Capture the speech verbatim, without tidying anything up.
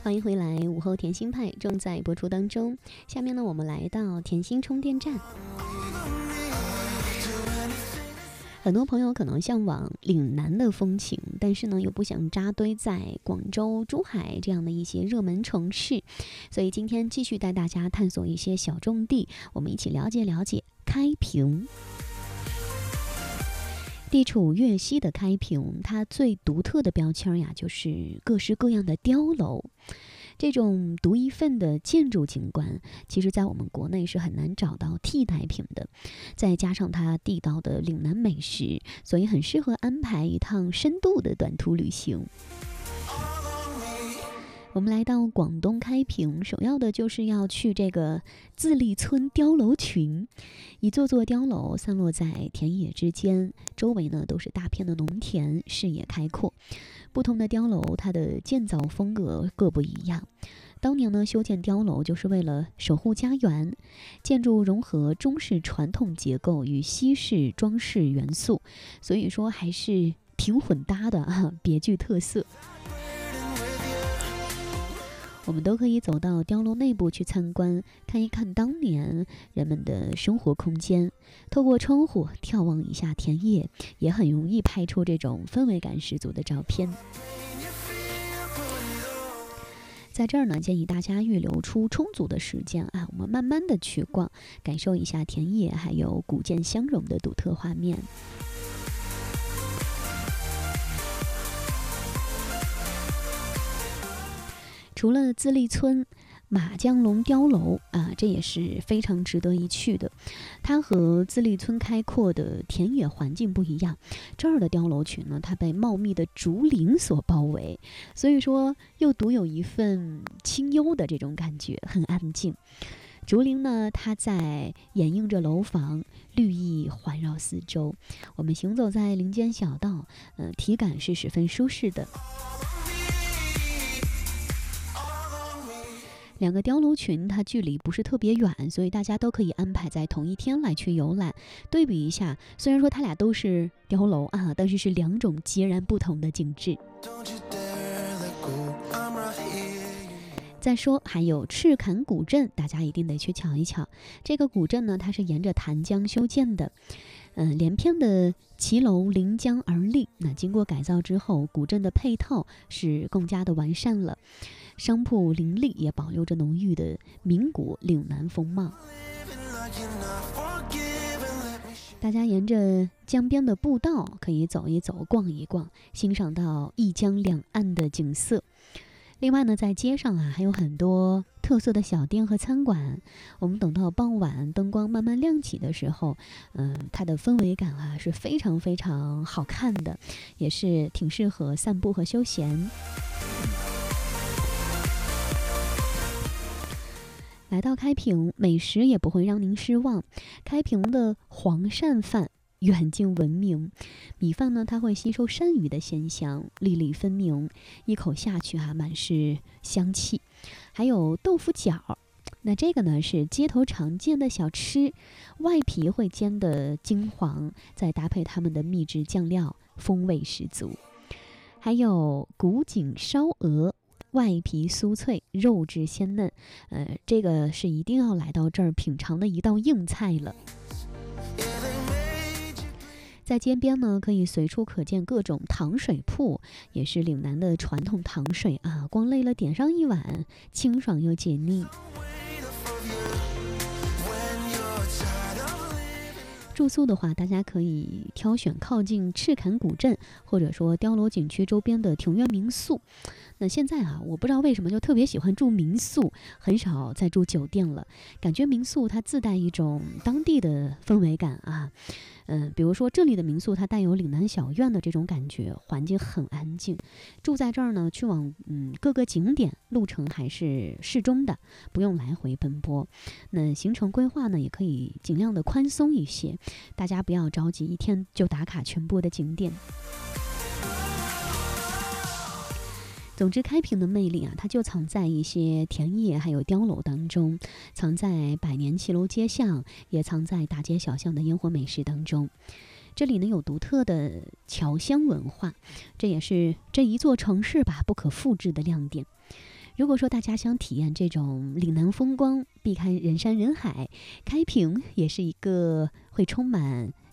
欢迎回来，午后甜心派正在播出当中。下面呢，我们来到甜心充电站。很多朋友可能向往岭南的风情，但是呢，又不想扎堆在广州、珠海这样的一些热门城市，所以今天继续带大家探索一些小众地，我们一起了解了解开平。地处粤西的开平，它最独特的标签呀，就是各式各样的碉楼。这种独一份的建筑景观，其实在我们国内是很难找到替代品的。再加上它地道的岭南美食，所以很适合安排一趟深度的短途旅行。我们来到广东开平，首要的就是要去这个自立村碉楼群。一座座碉楼散落在田野之间，周围呢都是大片的农田，视野开阔。不同的碉楼，它的建造风格各不一样。当年呢，修建碉楼就是为了守护家园，建筑融合中式传统结构与西式装饰元素，所以说还是挺混搭的啊，别具特色。我们都可以走到碉楼内部去参观，看一看当年人们的生活空间。透过窗户眺望一下田野，也很容易拍出这种氛围感十足的照片。在这儿呢，建议大家预留出充足的时间啊，我们慢慢的去逛，感受一下田野还有古建相融的独特画面。除了自立村，马江龙碉楼啊，这也是非常值得一去的。它和自立村开阔的田野环境不一样，这儿的碉楼群呢，它被茂密的竹林所包围，所以说又独有一份清幽的这种感觉，很安静。竹林呢，它在掩映着楼房，绿意环绕四周。我们行走在林间小道，呃，体感是十分舒适的。两个碉楼群它距离不是特别远，所以大家都可以安排在同一天来去游览。对比一下，虽然说它俩都是碉楼啊，但是是两种截然不同的景致。再说还有赤坎古镇，大家一定得去瞧一瞧。这个古镇呢，它是沿着潭江修建的，嗯、呃，连片的骑楼临江而立。那经过改造之后，古镇的配套是更加的完善了，商铺林立，也保留着浓郁的民国岭南风貌。大家沿着江边的步道可以走一走，逛一逛，欣赏到一江两岸的景色。另外呢，在街上啊，还有很多特色的小店和餐馆。我们等到傍晚灯光慢慢亮起的时候，嗯、呃，它的氛围感啊是非常非常好看的，也是挺适合散步和休闲。来到开平，美食也不会让您失望。开平的黄鳝饭远近闻名，米饭呢，它会吸收鳝鱼的鲜香，粒粒分明，一口下去啊，满是香气。还有豆腐饺，那这个呢是街头常见的小吃，外皮会煎得金黄，再搭配他们的秘制酱料，风味十足。还有古井烧鹅，外皮酥脆，肉质鲜嫩，呃，这个是一定要来到这儿品尝的一道硬菜了。在街边呢，可以随处可见各种糖水铺，也是岭南的传统糖水啊。逛累了，点上一碗，清爽又解腻。住宿的话，大家可以挑选靠近赤坎古镇，或者说碉楼景区周边的庭院民宿。那现在啊，我不知道为什么就特别喜欢住民宿，很少再住酒店了。感觉民宿它自带一种当地的氛围感啊。嗯、呃，比如说这里的民宿它带有岭南小院的这种感觉，环境很安静。住在这儿呢，去往嗯各个景点路程还是适中的，不用来回奔波。那行程规划呢，也可以尽量的宽松一些，大家不要着急一天就打卡全部的景点。总之，开平的魅力啊，它就藏在一些田野还有碉楼当中，藏在百年骑楼街巷，也藏在大街小巷的烟火美食当中。这里呢有独特的侨乡文化，这也是这一座城市吧不可复制的亮点。 如果说大家想体验这种岭南风光，避开人山人海，开平也是一个会充满